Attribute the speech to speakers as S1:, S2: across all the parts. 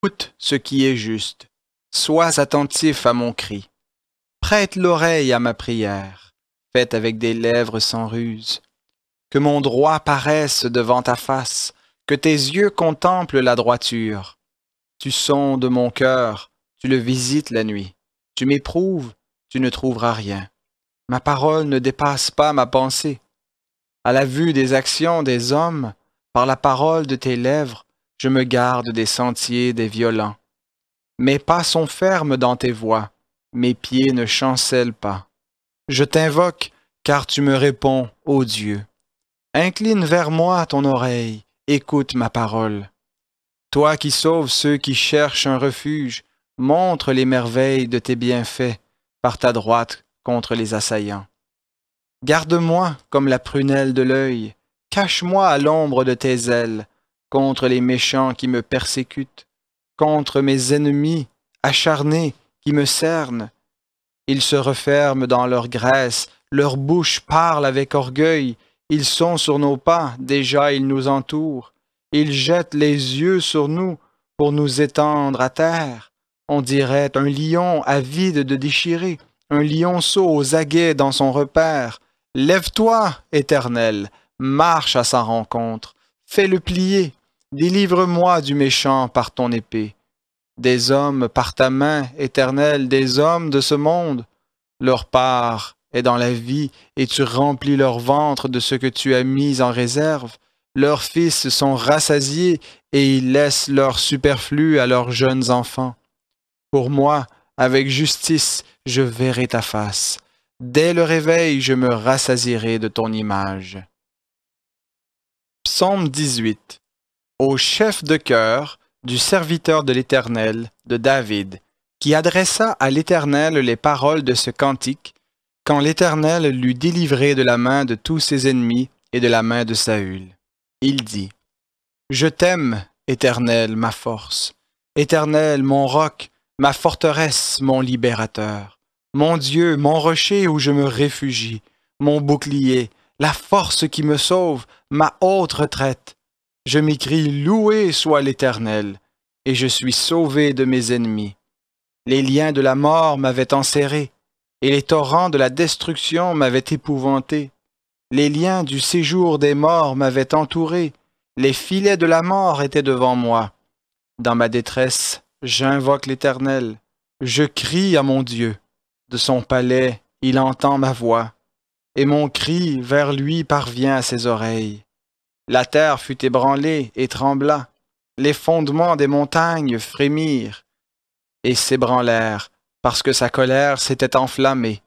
S1: Écoute ce qui est juste. Sois attentif à mon cri. Prête l'oreille à ma prière, faite avec des lèvres sans ruse. Que mon droit paraisse devant ta face, que tes yeux contemplent la droiture. Tu sondes mon cœur, tu le visites la nuit. Tu m'éprouves, tu ne trouveras rien. Ma parole ne dépasse pas ma pensée. À la vue des actions des hommes, par la parole de tes lèvres, je me garde des sentiers des violents. Mes pas sont fermes dans tes voies, mes pieds ne chancellent pas. Je t'invoque, car tu me réponds, ô Dieu. Incline vers moi ton oreille, écoute ma parole. Toi qui sauves ceux qui cherchent un refuge, montre les merveilles de tes bienfaits par ta droite contre les assaillants. Garde-moi comme la prunelle de l'œil, cache-moi à l'ombre de tes ailes, contre les méchants qui me persécutent, contre mes ennemis acharnés qui me cernent. Ils se referment dans leur graisse, leur bouche parle avec orgueil, ils sont sur nos pas, déjà ils nous entourent. Ils jettent les yeux sur nous pour nous étendre à terre. On dirait un lion avide de déchirer, un lionceau aux aguets dans son repaire. Lève-toi, Éternel, marche à sa rencontre, fais-le plier, délivre-moi du méchant par ton épée. Des hommes par ta main, Éternel, des hommes de ce monde, leur part est dans la vie, et tu remplis leur ventre de ce que tu as mis en réserve. Leurs fils sont rassasiés, et ils laissent leur superflu à leurs jeunes enfants. Pour moi, avec justice, je verrai ta face. Dès le réveil, je me rassasierai de ton image. Psaume 18. Au chef de chœur du serviteur de l'Éternel, de David, qui adressa à l'Éternel les paroles de ce cantique, quand l'Éternel l'eut délivré de la main de tous ses ennemis et de la main de Saül. Il dit, Je t'aime, Éternel, ma force, Éternel, mon roc, ma forteresse, mon libérateur, mon Dieu, mon rocher où je me réfugie, mon bouclier, la force qui me sauve, ma haute retraite. Je m'écrie, Loué soit l'Éternel, et je suis sauvé de mes ennemis. Les liens de la mort m'avaient enserré, et les torrents de la destruction m'avaient épouvanté. Les liens du séjour des morts m'avaient entouré, les filets de la mort étaient devant moi. Dans ma détresse, j'invoque l'Éternel, je crie à mon Dieu. De son palais, il entend ma voix, et mon cri vers lui parvient à ses oreilles. La terre fut ébranlée et trembla, les fondements des montagnes frémirent et s'ébranlèrent, parce que sa colère s'était enflammée.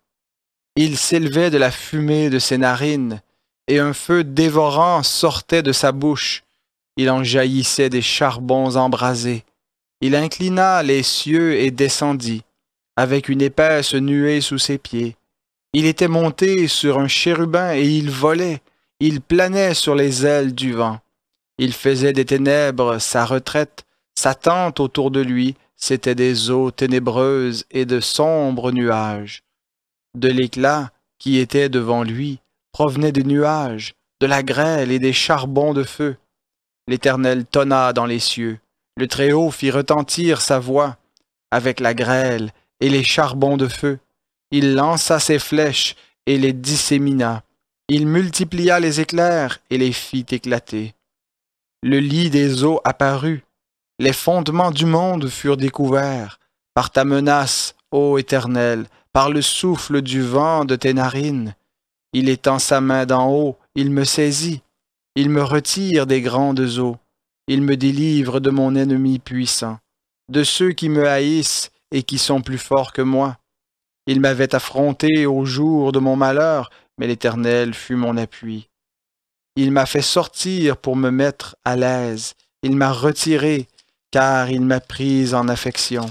S1: Il s'élevait de la fumée de ses narines, et un feu dévorant sortait de sa bouche. Il en jaillissait des charbons embrasés. Il inclina les cieux et descendit, avec une épaisse nuée sous ses pieds. Il était monté sur un chérubin et il volait. Il planait sur les ailes du vent. Il faisait des ténèbres sa retraite, sa tente autour de lui, c'étaient des eaux ténébreuses et de sombres nuages. De l'éclat qui était devant lui provenait des nuages, de la grêle et des charbons de feu. L'Éternel tonna dans les cieux. Le Très-Haut fit retentir sa voix avec la grêle et les charbons de feu. Il lança ses flèches et les dissémina. Il multiplia les éclairs et les fit éclater. Le lit des eaux apparut. Les fondements du monde furent découverts. Par ta menace, ô Éternel, par le souffle du vent de tes narines. Il étend sa main d'en haut, il me saisit. Il me retire des grandes eaux. Il me délivre de mon ennemi puissant, de ceux qui me haïssent et qui sont plus forts que moi. Il m'avait affronté au jour de mon malheur, mais l'Éternel fut mon appui. Il m'a fait sortir pour me mettre à l'aise. Il m'a retiré, car il m'a pris en affection.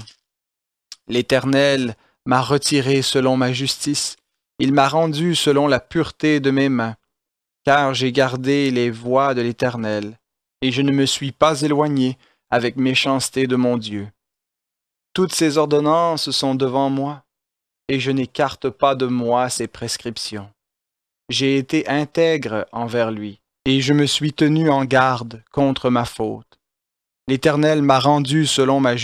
S1: L'Éternel m'a retiré selon ma justice. Il m'a rendu selon la pureté de mes mains, car j'ai gardé les voies de l'Éternel, et je ne me suis pas éloigné avec méchanceté de mon Dieu. Toutes ses ordonnances sont devant moi, et je n'écarte pas de moi ses prescriptions. J'ai été intègre envers lui, et je me suis tenu en garde contre ma faute. L'Éternel m'a rendu selon ma